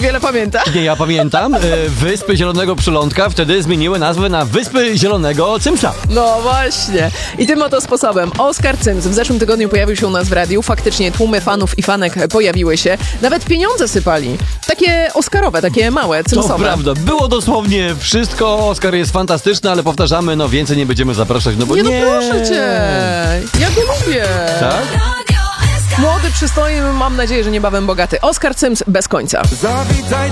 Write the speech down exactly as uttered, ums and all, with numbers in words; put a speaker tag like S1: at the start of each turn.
S1: niewiele pamięta.
S2: Nie, ja pamiętam. E, Wyspy Zielonego Przylądka wtedy zmieniły nazwę na Wyspy Zielonego Cymsa.
S1: No właśnie. I tym oto sposobem Oskar Cyms w zeszłym tygodniu pojawił się u nas w radiu. Faktycznie tłumy fanów i fanek pojawiły się. Nawet pieniądze sypali. Takie oscarowe, takie małe, cymsowe.
S2: To prawda. Było dosłownie wszystko. Oskar jest fantastyczny, ale powtarzamy, no więcej nie będziemy zapraszać, no bo nie.
S1: Nie, no proszę cię. Ja go lubię.
S2: Tak?
S1: Młody, przystojny, mam nadzieję, że niebawem bogaty. Oskar Cyms bez końca.
S3: Zawitaj